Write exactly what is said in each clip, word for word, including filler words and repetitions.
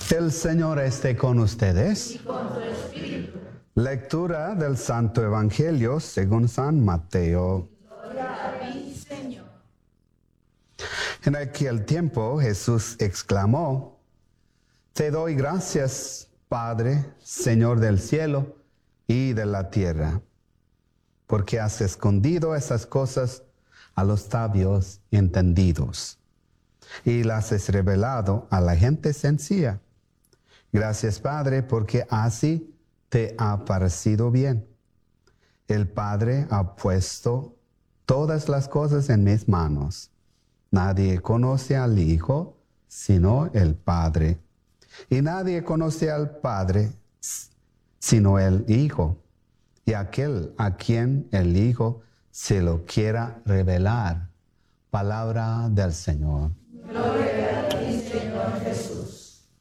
El Señor esté con ustedes. Y con tu espíritu. Lectura del Santo Evangelio según San Mateo. Gloria a ti, Señor. En aquel tiempo Jesús exclamó: Te doy gracias, Padre, Señor del cielo y de la tierra, porque has escondido esas cosas a los sabios entendidos y las has revelado a la gente sencilla. Gracias, Padre, porque así te ha parecido bien. El Padre ha puesto todas las cosas en mis manos. Nadie conoce al Hijo sino el Padre, y nadie conoce al Padre sino el Hijo, y aquel a quien el Hijo se lo quiera revelar. Palabra del Señor. Gloria a ti, Señor Jesús.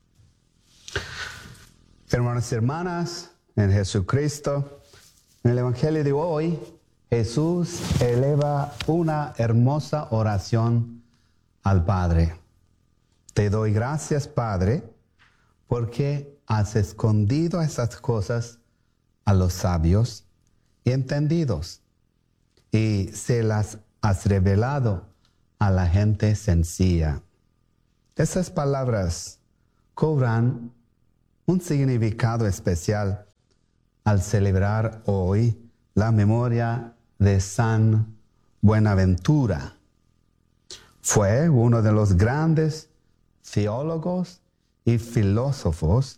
Hermanos y hermanas, en Jesucristo, en el Evangelio de hoy, Jesús eleva una hermosa oración al Padre. Te doy gracias, Padre, porque has escondido esas cosas a los sabios y entendidos, y se las has revelado a la gente sencilla. Esas palabras cobran un significado especial al celebrar hoy la memoria de San Buenaventura. Fue uno de los grandes teólogos y filósofos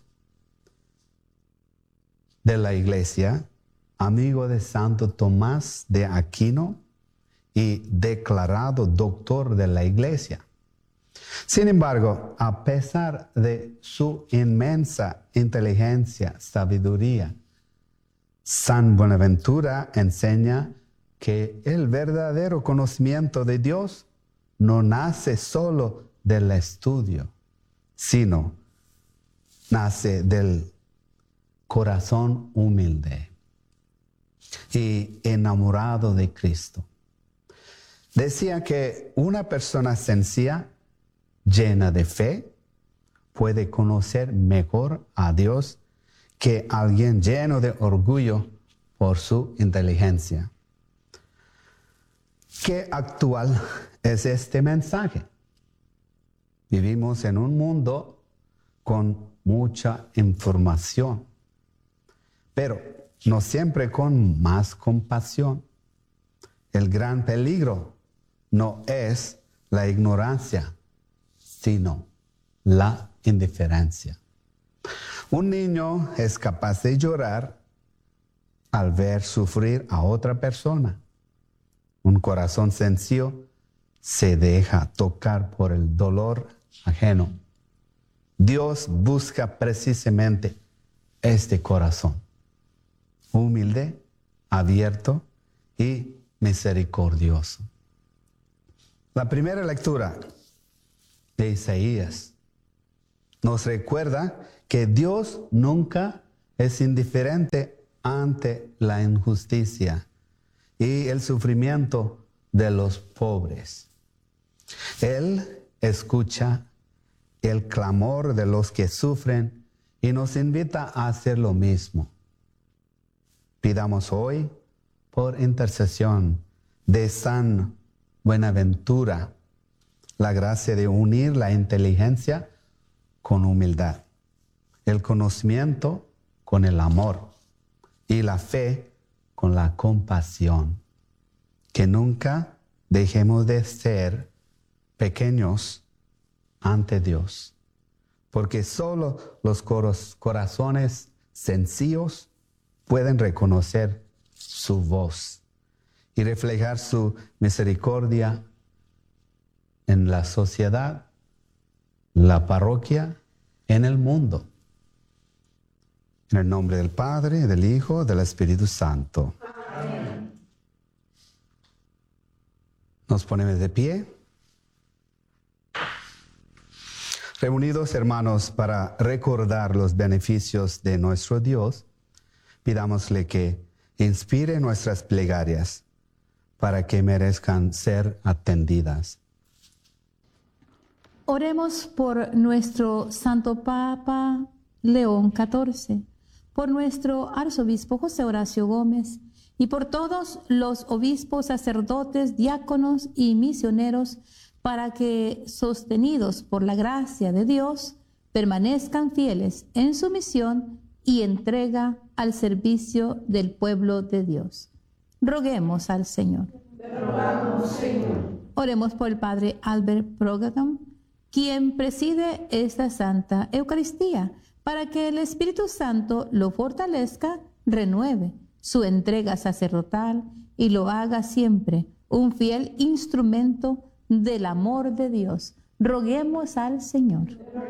de la Iglesia, amigo de Santo Tomás de Aquino y declarado doctor de la Iglesia. Sin embargo, a pesar de su inmensa inteligencia, sabiduría, San Buenaventura enseña que el verdadero conocimiento de Dios no nace solo del estudio, sino nace del corazón humilde y enamorado de Cristo. Decía que una persona sencilla, llena de fe, puede conocer mejor a Dios que alguien lleno de orgullo por su inteligencia. ¿Qué actual es este mensaje? Vivimos en un mundo con mucha información, pero no siempre con más compasión. El gran peligro no es la ignorancia, sino la indiferencia. Un niño es capaz de llorar al ver sufrir a otra persona. Un corazón sencillo se deja tocar por el dolor ajeno. Dios busca precisamente este corazón, humilde, abierto y misericordioso. La primera lectura de Isaías nos recuerda que Dios nunca es indiferente ante la injusticia y el sufrimiento de los pobres. Él escucha el clamor de los que sufren y nos invita a hacer lo mismo. Pidamos hoy, por intercesión de San Buenaventura, la gracia de unir la inteligencia con humildad, el conocimiento con el amor y la fe con la compasión. Que nunca dejemos de ser pequeños ante Dios, porque solo los corazones sencillos pueden reconocer su voz y reflejar su misericordia en la sociedad, la parroquia, en el mundo. En el nombre del Padre, del Hijo, del Espíritu Santo. Amén. Nos ponemos de pie. Reunidos, hermanos, para recordar los beneficios de nuestro Dios, pidámosle que inspire nuestras plegarias para que merezcan ser atendidas. Oremos por nuestro Santo Papa León catorce, por nuestro arzobispo José Horacio Gómez y por todos los obispos, sacerdotes, diáconos y misioneros, para que, sostenidos por la gracia de Dios, permanezcan fieles en su misión y entrega al servicio del pueblo de Dios. Roguemos al Señor. Te rogamos, Señor. Oremos por el Padre Albert Progam, quien preside esta Santa Eucaristía, para que el Espíritu Santo lo fortalezca, renueve su entrega sacerdotal y lo haga siempre un fiel instrumento del amor de Dios. Roguemos al Señor.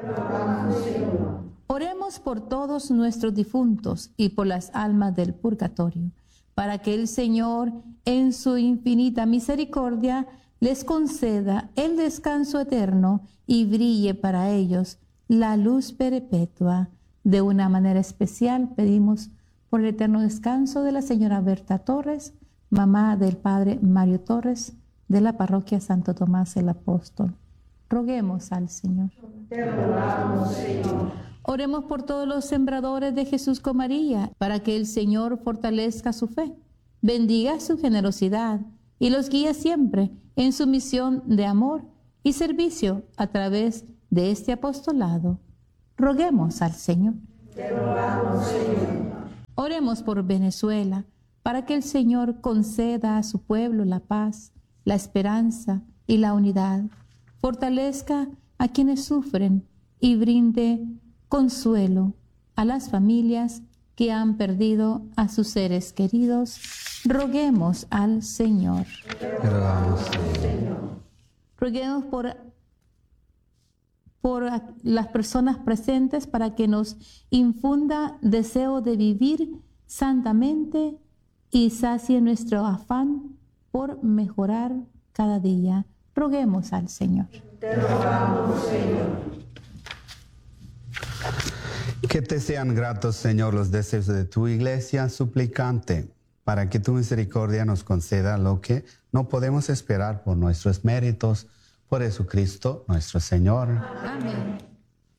Oremos por todos nuestros difuntos y por las almas del purgatorio, para que el Señor, en su infinita misericordia, les conceda el descanso eterno y brille para ellos la luz perpetua. De una manera especial pedimos por el eterno descanso de la señora Berta Torres, mamá del padre Mario Torres, de la parroquia Santo Tomás el Apóstol. Roguemos al Señor. Te rogamos, Señor. Oremos por todos los sembradores de Jesús con María, para que el Señor fortalezca su fe, bendiga su generosidad y los guíe siempre en su misión de amor y servicio a través de este apostolado. Roguemos al Señor. Te rogamos, Señor. Oremos por Venezuela, para que el Señor conceda a su pueblo la paz, la esperanza y la unidad. Fortalezca a quienes sufren y brinde consuelo a las familias que han perdido a sus seres queridos. Roguemos al Señor. Te rogamos, Señor. Roguemos por, por las personas presentes, para que nos infunda deseo de vivir santamente y sacie nuestro afán por mejorar cada día. Roguemos al Señor. Te rogamos, Señor. Que te sean gratos, Señor, los deseos de tu iglesia suplicante, para que tu misericordia nos conceda lo que no podemos esperar por nuestros méritos, por Jesucristo nuestro Señor. Amén.